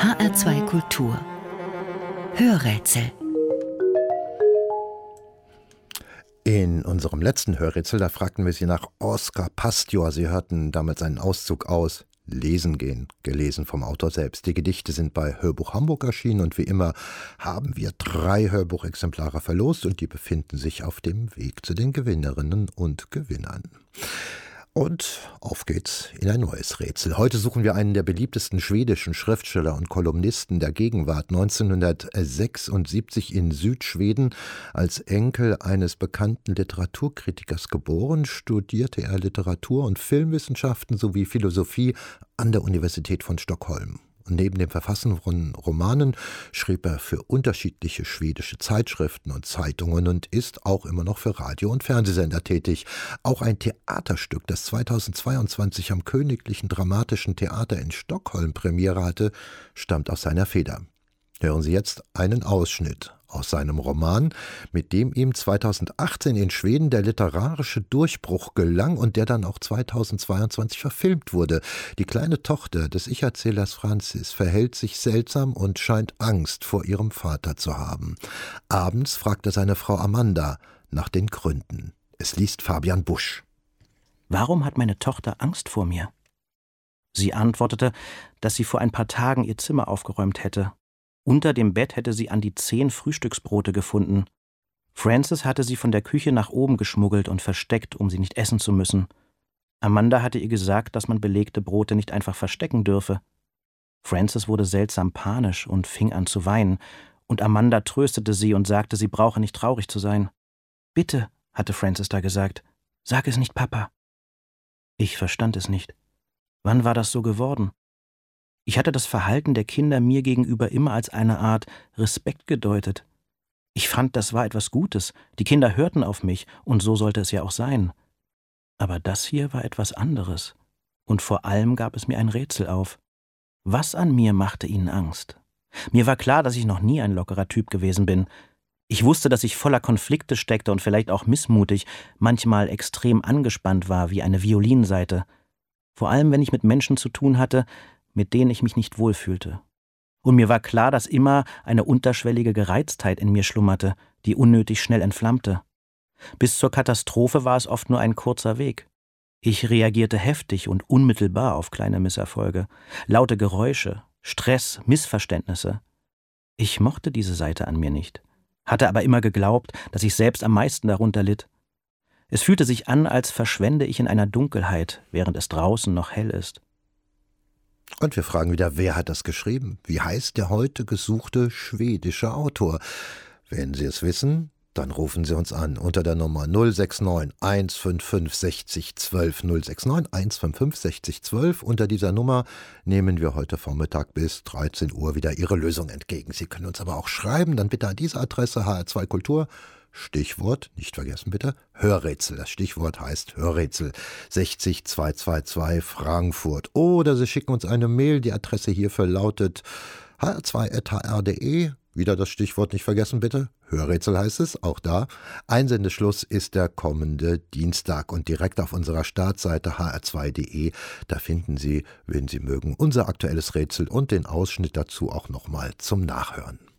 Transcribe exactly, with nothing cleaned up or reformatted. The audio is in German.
H R zwei Kultur Hörrätsel. In unserem letzten Hörrätsel, da fragten wir Sie nach Oskar Pastior. Sie hörten damals einen Auszug aus Lesen gehen, gelesen vom Autor selbst. Die Gedichte sind bei Hörbuch Hamburg erschienen und wie immer haben wir drei Hörbuchexemplare verlost und die befinden sich auf dem Weg zu den Gewinnerinnen und Gewinnern. Und auf geht's in ein neues Rätsel. Heute suchen wir einen der beliebtesten schwedischen Schriftsteller und Kolumnisten der Gegenwart. neunzehnhundertsechsundsiebzig in Südschweden, als Enkel eines bekannten Literaturkritikers geboren, studierte er Literatur- und Filmwissenschaften sowie Philosophie an der Universität von Stockholm. Und neben dem Verfassen von Romanen schrieb er für unterschiedliche schwedische Zeitschriften und Zeitungen und ist auch immer noch für Radio- und Fernsehsender tätig. Auch ein Theaterstück, das zweitausendzweiundzwanzig am Königlichen Dramatischen Theater in Stockholm Premiere hatte, stammt aus seiner Feder. Hören Sie jetzt einen Ausschnitt aus seinem Roman, mit dem ihm zweitausendachtzehn in Schweden der literarische Durchbruch gelang und der dann auch zweitausendzweiundzwanzig verfilmt wurde. Die kleine Tochter des Ich-Erzählers Francis verhält sich seltsam und scheint Angst vor ihrem Vater zu haben. Abends fragt er seine Frau Amanda nach den Gründen. Es liest Fabian Busch. Warum hat meine Tochter Angst vor mir? Sie antwortete, dass sie vor ein paar Tagen ihr Zimmer aufgeräumt hätte. Unter dem Bett hätte sie an die zehn Frühstücksbrote gefunden. Francis hatte sie von der Küche nach oben geschmuggelt und versteckt, um sie nicht essen zu müssen. Amanda hatte ihr gesagt, dass man belegte Brote nicht einfach verstecken dürfe. Francis wurde seltsam panisch und fing an zu weinen, und Amanda tröstete sie und sagte, sie brauche nicht traurig zu sein. »Bitte«, hatte Francis da gesagt, »sag es nicht Papa.« Ich verstand es nicht. Wann war das so geworden? Ich hatte das Verhalten der Kinder mir gegenüber immer als eine Art Respekt gedeutet. Ich fand, das war etwas Gutes. Die Kinder hörten auf mich, und so sollte es ja auch sein. Aber das hier war etwas anderes. Und vor allem gab es mir ein Rätsel auf. Was an mir machte ihnen Angst? Mir war klar, dass ich noch nie ein lockerer Typ gewesen bin. Ich wusste, dass ich voller Konflikte steckte und vielleicht auch missmutig, manchmal extrem angespannt war wie eine Violinsaite. Vor allem, wenn ich mit Menschen zu tun hatte, mit denen ich mich nicht wohlfühlte. Und mir war klar, dass immer eine unterschwellige Gereiztheit in mir schlummerte, die unnötig schnell entflammte. Bis zur Katastrophe war es oft nur ein kurzer Weg. Ich reagierte heftig und unmittelbar auf kleine Misserfolge, laute Geräusche, Stress, Missverständnisse. Ich mochte diese Seite an mir nicht, hatte aber immer geglaubt, dass ich selbst am meisten darunter litt. Es fühlte sich an, als verschwände ich in einer Dunkelheit, während es draußen noch hell ist. Und wir fragen wieder, wer hat das geschrieben? Wie heißt der heute gesuchte schwedische Autor? Wenn Sie es wissen, dann rufen Sie uns an unter der Nummer null sechs neun eins fünf fünf sechs null eins zwei null sechs neun eins fünf fünf sechs null ein zwei. Unter dieser Nummer nehmen wir heute Vormittag bis dreizehn Uhr wieder Ihre Lösung entgegen. Sie können uns aber auch schreiben, dann bitte an diese Adresse H R zwei Kultur. Stichwort, nicht vergessen bitte, Hörrätsel. Das Stichwort heißt Hörrätsel sechzig zweihundertzweiundzwanzig Frankfurt. Oder Sie schicken uns eine Mail. Die Adresse hierfür lautet h r zwei at h r punkt d e. Wieder das Stichwort nicht vergessen bitte. Hörrätsel heißt es, auch da. Einsendeschluss ist der kommende Dienstag und direkt auf unserer Startseite h r zwei punkt d e. Da finden Sie, wenn Sie mögen, unser aktuelles Rätsel und den Ausschnitt dazu auch nochmal zum Nachhören.